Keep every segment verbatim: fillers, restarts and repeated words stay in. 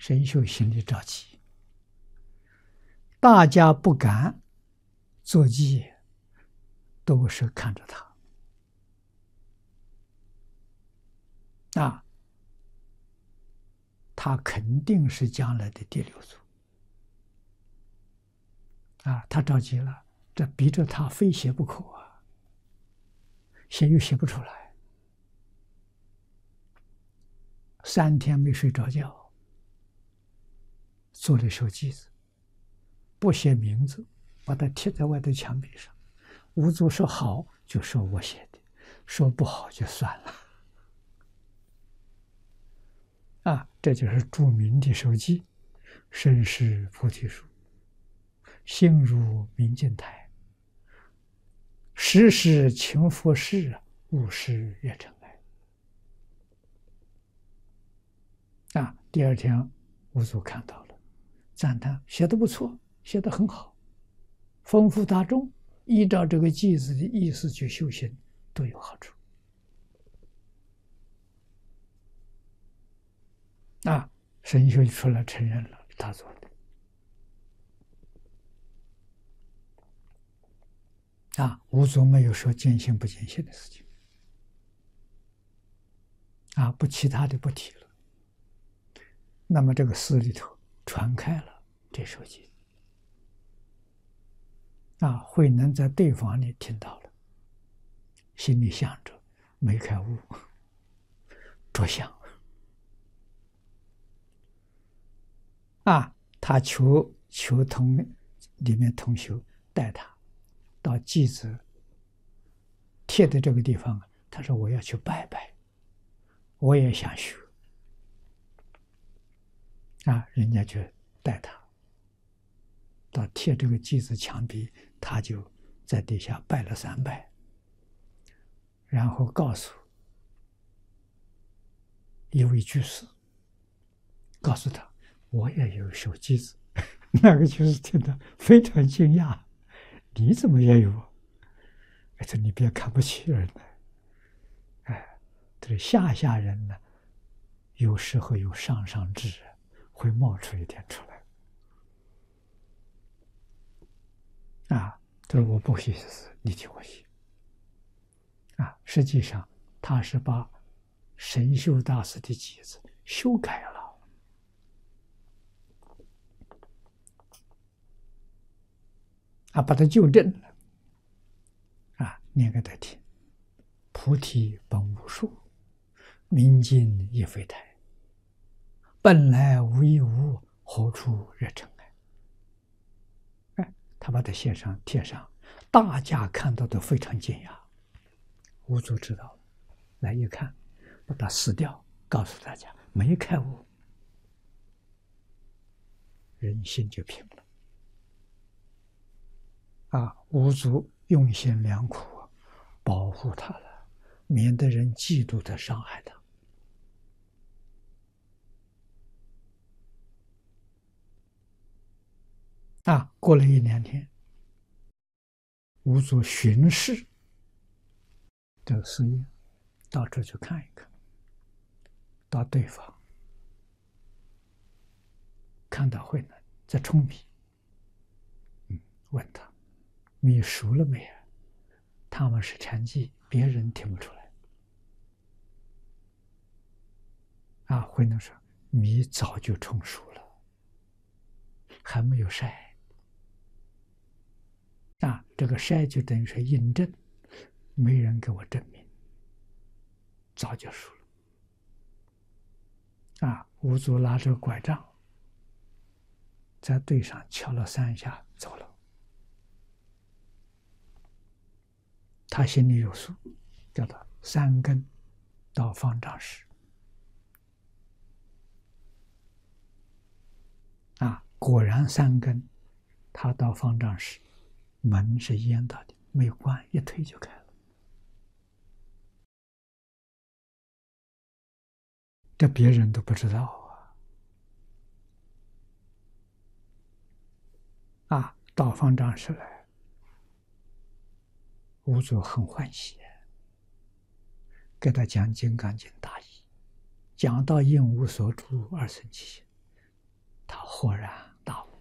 神秀心里着急，大家不敢作揖，都是看着他啊，他肯定是将来的第六祖啊，他着急了，这逼着他非写不可啊，写又写不出来，三天没睡着觉，做了手记子，不写名字，把它贴在外头墙壁上。五祖说好，就说我写的；说不好就算了。啊，这就是著名的手记：身是菩提树，心如明镜台，时时勤拂拭，勿使惹尘埃。啊，第二天五祖看到了，赞叹写得不错，写得很好，丰富大众，依照这个偈子的意思去修行，都有好处。啊，神秀出来承认了他做的。啊，五祖没有说见性不见性的事情。啊，不，其他的不提了。那么这个寺里头传开了这首偈。啊，慧能在对方里听到了，心里想着没开悟，着相。啊，他求求同里面同学带他到偈子贴的这个地方，他说我要去拜拜，我也想学。啊，人家就带他到贴这个偈子墙壁，他就在底下拜了三拜，然后告诉一位居士，告诉他我也有手机子。那个居士听得非常惊讶，你怎么也有？哎，这你别看不起人呢。哎，这个下下人呢，有时候有上上智，会冒出一点出来。啊，这我不写字，你替我写。啊，实际上他是把神秀大师的偈子修改了。啊，把它纠正了。啊，念给他听：菩提本无树，明镜亦非台，本来无一物，何处惹尘埃？哎，他把它写上贴上，大家看到都非常惊讶。五祖知道了，来一看，把它撕掉，告诉大家没开悟，人心就平了。啊，五祖用心良苦，保护他了，免得人嫉妒他、伤害他。啊，过了一两天，五祖巡视这个寺院，到处去看一看。到对方看到慧能在冲米，嗯，问他：“米熟了没有？”他们是禅机，别人听不出来。啊，慧能说：“米早就冲熟了，还没有晒。”啊，这个晒就等于是印证，没人给我证明，早就熟了。啊，五祖拿着拐杖，在队上敲了三下，走了。他心里有数，叫他三更到方丈室。啊，果然三更，他到方丈室，门是严到的，没有关，一推就开了。这别人都不知道啊！啊，到方丈室来，五祖很欢喜，给他讲《金刚经》大义，讲到应无所住而生其心， 豁然大悟。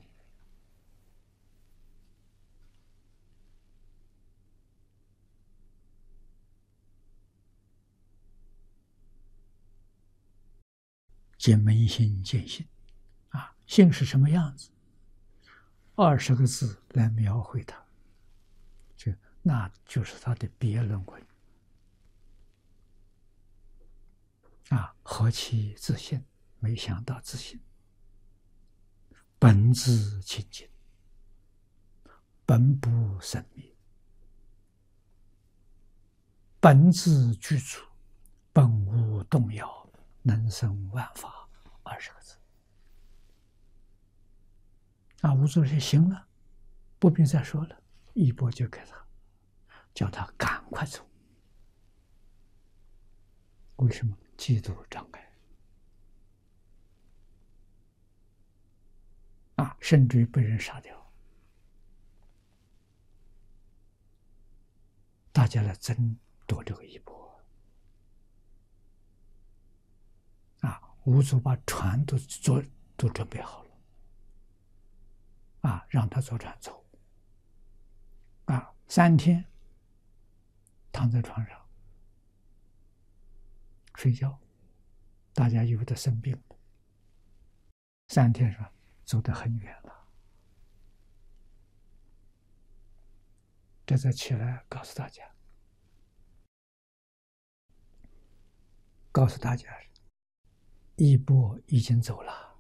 见门心见性啊，性是什么样子？二十个字来描绘它，这那就是它的别论文啊。何其自信，没想到自信。本自清净，本不生灭，本自具足，本无动摇，能生万法。二十个字啊，无作是行了，不必再说了，一波就给他，叫他赶快走。为什么？嫉妒障碍啊，甚至于被人杀掉，大家来争夺这个衣钵啊！吴祖把船都做都准备好了啊，让他坐船走啊，三天躺在床上睡觉，大家有的生病，三天是吧？走得很远了，这才起来告诉大家，告诉大家，衣钵已经走了。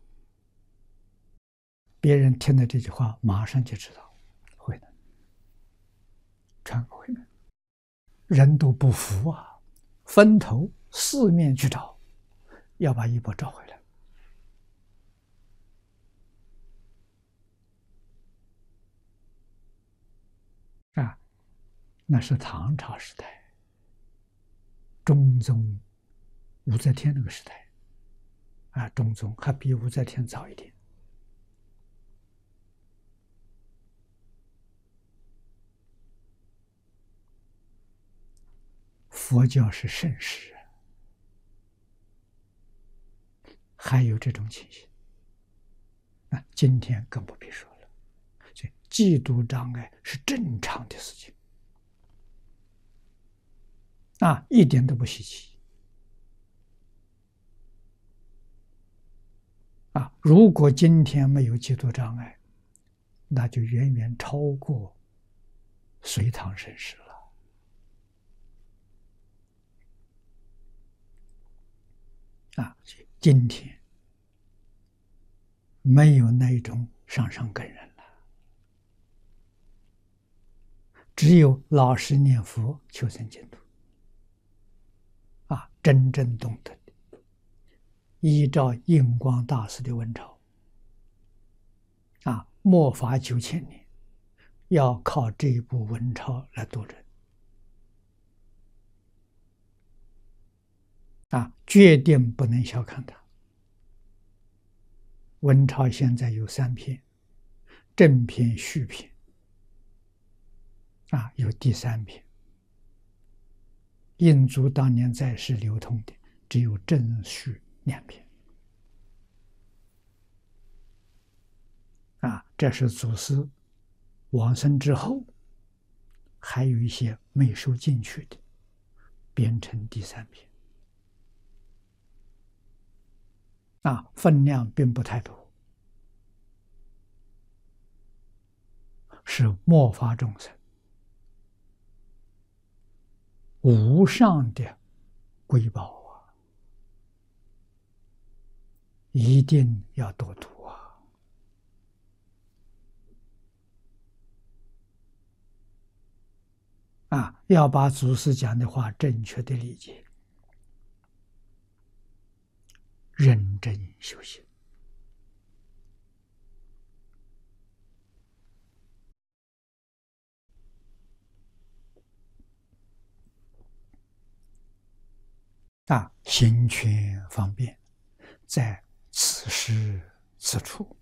别人听了这句话，马上就知道回来，传回来，人都不服啊，分头四面去找，要把衣钵找回来。啊，那是唐朝时代，中宗武则天那个时代，啊，中宗还比武则天早一点。佛教是盛世，还有这种情形，那今天更不必说了。所以，嫉妒障碍是正常的事情，啊，一点都不稀奇。啊，如果今天没有嫉妒障碍，那就远远超过隋唐盛世了。啊，今天没有那种上上根人了，只有老实念佛求生净土。啊，真正懂得的，依照印光大师的文钞，啊，末法九千年，要靠这一部文钞来度人。啊，决定不能小看它。文钞现在有三篇，正篇、续篇，啊，有第三篇。印祖当年在世流通的只有正续两篇。啊，这是祖师往生之后，还有一些没收进去的，编成第三篇。啊，分量并不太多，是末法众生无上的瑰宝啊，一定要多读啊！啊，要把祖师讲的话正确的理解，认真修行。啊，行权方便，在此时此处。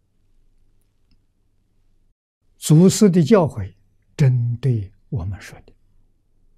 祖师的教诲，针对我们说的。